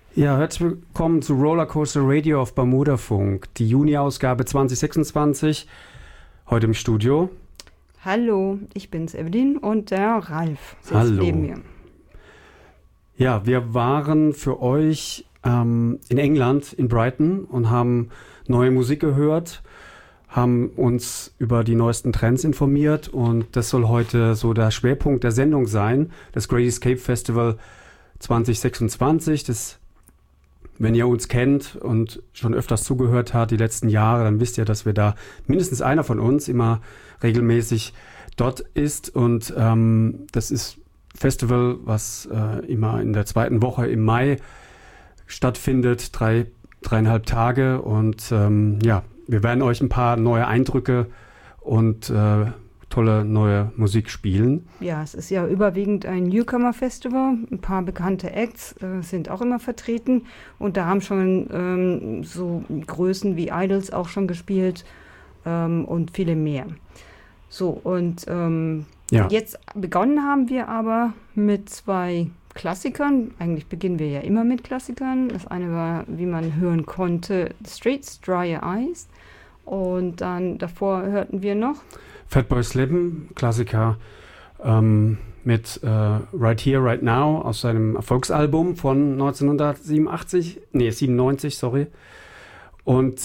Ja, herzlich willkommen zu Rollercoaster Radio auf Bermudafunk, die Juni-Ausgabe 2026, heute im Studio. Hallo, ich bin's, Evelyn, und der Ralf sitzt Hallo. neben mir. Ja, wir waren für euch in England, in Brighton, und haben neue Musik gehört, haben uns über die neuesten Trends informiert, und das soll heute so der Schwerpunkt der Sendung sein, das Great Escape Festival 2026. Das, wenn ihr uns kennt und schon öfters zugehört habt die letzten Jahre, dann wisst ihr, dass wir da mindestens einer von uns immer regelmäßig dort ist, und das ist Festival, was immer in der zweiten Woche im Mai stattfindet, dreieinhalb Tage, und ja, wir werden euch ein paar neue Eindrücke und tolle neue Musik spielen. Ja, es ist ja überwiegend ein Newcomer-Festival. Ein paar bekannte Acts sind auch immer vertreten. Und da haben schon so Größen wie Idols auch schon gespielt und viele mehr. So, und jetzt begonnen haben wir aber mit zwei Klassikern. Eigentlich beginnen wir ja immer mit Klassikern. Das eine war, wie man hören konnte, The Streets, Dry Your Eyes. Und dann davor hörten wir noch Fatboy Slim, Klassiker mit Right Here, Right Now aus seinem Erfolgsalbum von 97, sorry. Und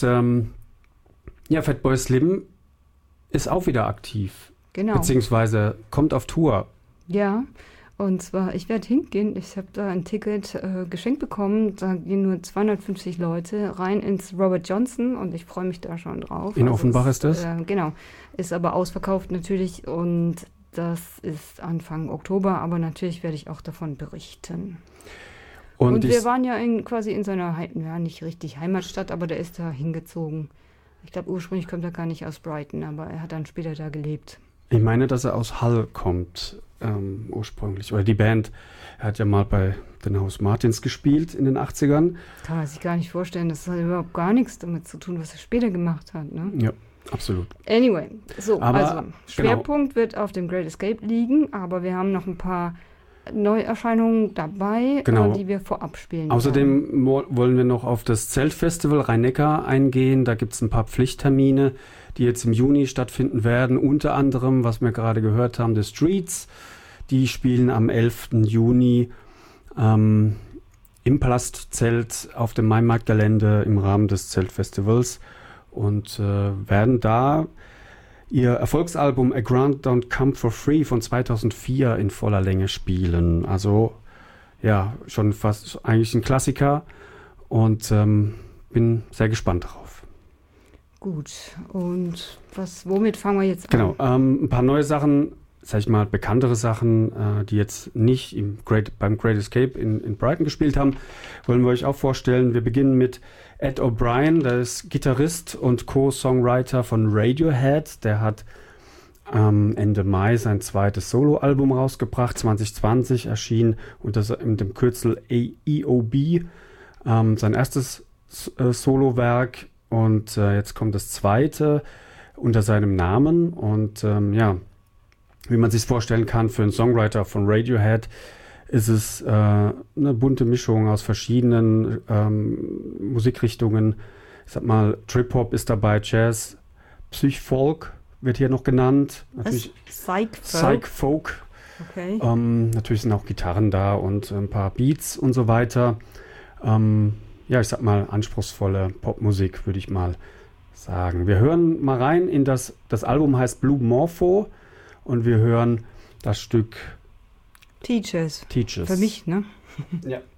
ja, Fatboy Slim ist auch wieder aktiv. Genau. Beziehungsweise kommt auf Tour. Ja, und zwar, ich werde hingehen. Ich habe da ein Ticket geschenkt bekommen. Da gehen nur 250 Leute rein ins Robert Johnson, und ich freue mich da schon drauf. In Offenbach ist das? Genau. Ist aber ausverkauft natürlich, und das ist Anfang Oktober, aber natürlich werde ich auch davon berichten. Und wir waren ja quasi in seiner, nicht richtig Heimatstadt, aber der ist da hingezogen. Ich glaube, ursprünglich kommt er gar nicht aus Brighton, aber er hat dann später da gelebt. Ich meine, dass er aus Hull kommt, ursprünglich. Oder die Band, er hat ja mal bei den House Martins gespielt in den 80ern. Kann man sich gar nicht vorstellen, das hat überhaupt gar nichts damit zu tun, was er später gemacht hat, ne? Ja, absolut. Anyway, so, aber, also Schwerpunkt wird auf dem Great Escape liegen, aber wir haben noch ein paar Neuerscheinungen dabei, die wir vorab spielen. Außerdem wollen wir noch auf das Zeltfestival Rhein-Neckar eingehen. Da gibt es ein paar Pflichttermine, die jetzt im Juni stattfinden werden. Unter anderem, was wir gerade gehört haben, The Streets. Die spielen am 11. Juni im Palastzelt auf dem Maimarktgelände im Rahmen des Zeltfestivals und werden da ihr Erfolgsalbum A Grant Don't Come For Free von 2004 in voller Länge spielen. Also ja, schon fast eigentlich ein Klassiker, und bin sehr gespannt darauf. Gut, und womit fangen wir jetzt an? Genau, ein paar neue Sachen, sag ich mal, bekanntere Sachen, die jetzt nicht beim Great Escape in Brighton gespielt haben, wollen wir euch auch vorstellen. Wir beginnen mit Ed O'Brien, der ist Gitarrist und Co-Songwriter von Radiohead. Der hat Ende Mai sein zweites Soloalbum rausgebracht. 2020 erschien unter dem Kürzel EOB sein erstes Solowerk, und jetzt kommt das zweite unter seinem Namen. Und ja, wie man sich vorstellen kann, für einen Songwriter von Radiohead ist es eine bunte Mischung aus verschiedenen Musikrichtungen. Ich sag mal, Trip-Hop ist dabei, Jazz, Psych-Folk wird hier noch genannt. Natürlich Psych-Folk. Okay. Natürlich sind auch Gitarren da und ein paar Beats und so weiter. Ja, ich sag mal, anspruchsvolle Popmusik, würde ich mal sagen. Wir hören mal rein in das Album heißt Blue Morpho, und wir hören das Stück Teachers. Teachers. Für mich, ne? Ja.